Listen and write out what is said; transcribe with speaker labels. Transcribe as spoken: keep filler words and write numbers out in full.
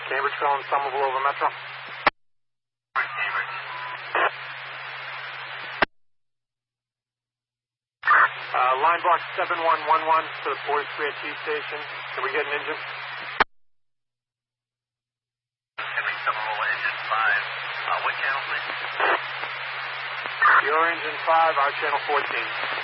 Speaker 1: Cambridge calling Somerville over Metro.
Speaker 2: Cambridge.
Speaker 1: Uh, line box seven one one one to the Porter Square T station. Can we get an engine?
Speaker 2: Henry Somerville, engine five. Uh, what channel, please?
Speaker 1: Your engine five, our channel fourteen.